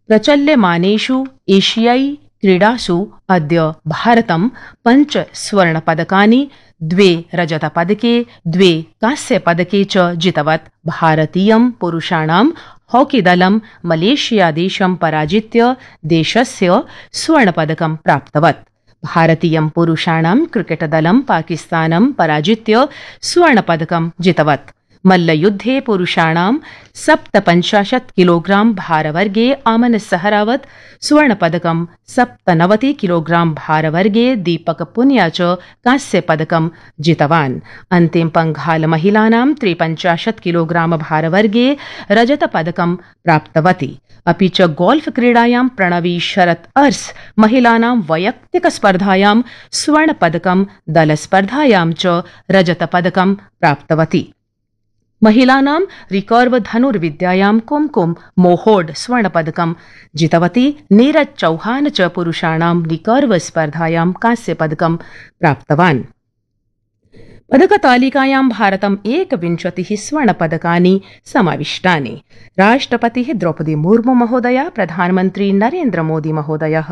प्रचल्यमानेषु एशियाई क्रीडासु अद्य भारतं 5 स्वर्णपदकानि 2 रजतपदके 2 कांस्यपदके च जितवत्। भारतीयं पुरुषाणां हॉकीदलं मलेशियादेशं पराजित्य देशस्य स्वर्णपदकं प्राप्तवत्। भारतीयं पुरुषाणां क्रिकेटदलं पाकिस्तानं पराजित्य स्वर्णपदकं जितवत्। मल्लयुद्धे पुरुषाणां 57 किलोग्राम भारवर्गे आमन सहरावत स्वर्णपदकं, 97 किलोग्राम भारवर्गे दीपक पुनिया च कांस्यपदकं जितवान्। अन्तिमपङ्घाल महिलानां 53 किलोग्राम भारवर्गे रजतपदकं प्राप्तवती। अपि च गोल्फ क्रीडायां प्रणवी शरत् अर्स महिलानां वैयक्तिकस्पर्धायां स्वर्णपदकं, दलस्पर्धायां च रजतपदकं प्राप्तवती। महिलानां रिकर्व धनुर्विद्यायां कुमकुम मोहोड स्वर्णपदकं जितवती। नीरज चौहान च पुरुषाणां रिकर्व स्पर्धायां कांस्यपदकं प्राप्तवान्। पदकतालिकायां भारतं 21 स्वर्णपदकानि समाविष्टानि। राष्ट्रपतिः द्रौपदी मुर्मू महोदया, प्रधानमन्त्री नरेन्द्र मोदी महोदयः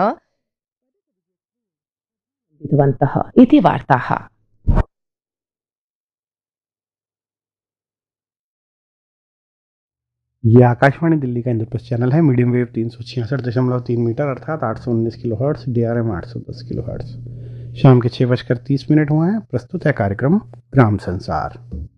विद्वन्तः इति वार्ताः। ये आकाशवाणी दिल्ली का इंद्रप्रस्थ चैनल है। मीडियम वेव 366.3 मीटर अर्थात 819 kilo hertz, DRM 810 kilo hertz. शाम के 6:30 हुए हैं। प्रस्तुत है कार्यक्रम ग्राम संसार।